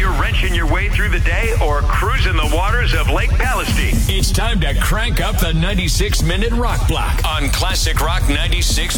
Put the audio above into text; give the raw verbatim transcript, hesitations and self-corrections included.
you're wrenching your way through the day or cruising the waters of Lake Palestine. It's time to crank up the ninety-six minute rock block on Classic Rock ninety-six